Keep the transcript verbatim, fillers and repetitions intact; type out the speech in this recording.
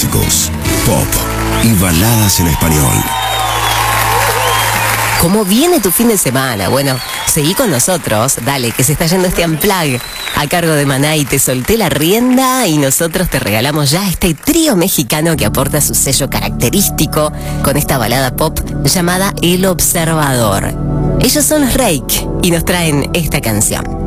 clásicos, pop y baladas en español. ¿Cómo viene tu fin de semana? Bueno, seguí con nosotros, dale, que se está yendo este Unplug a cargo de Maná y Te Solté la Rienda, y nosotros te regalamos ya este trío mexicano que aporta su sello característico con esta balada pop llamada El Observador. Ellos son los Reik y nos traen esta canción.